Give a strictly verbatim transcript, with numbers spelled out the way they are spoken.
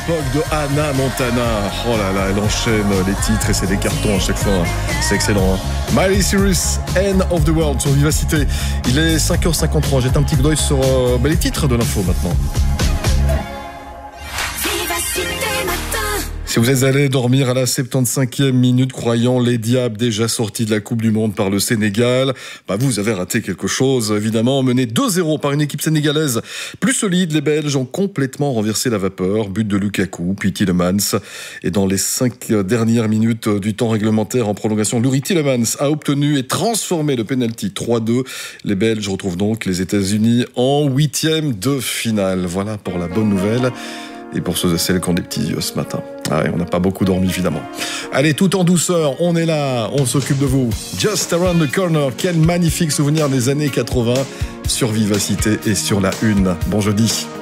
l'époque de Hannah Montana. Oh là là, elle enchaîne les titres et c'est des cartons à chaque fois. C'est excellent. Hein. Miley Cyrus, End of the World sur Vivacité. Il est cinq heures cinquante-trois. Jette un petit coup d'œil sur euh, bah, les titres de l'info maintenant. Si vous êtes allé dormir à la soixante-quinzième minute croyant les Diables déjà sortis de la Coupe du Monde par le Sénégal, bah vous avez raté quelque chose. Évidemment, mené deux zéro par une équipe sénégalaise plus solide, les Belges ont complètement renversé la vapeur. But de Lukaku, puis Tielemans. Et dans les cinq dernières minutes du temps réglementaire en prolongation, Youri Tielemans a obtenu et transformé le penalty trois deux. Les Belges retrouvent donc les États-Unis en huitième de finale. Voilà pour la bonne nouvelle. Et pour ceux et celles qui ont des petits yeux ce matin. Ah ouais, on n'a pas beaucoup dormi, évidemment. Allez, tout en douceur, on est là, on s'occupe de vous. Just Around the Corner, quel magnifique souvenir des années quatre-vingts sur Vivacité et sur la Une. Bon jeudi.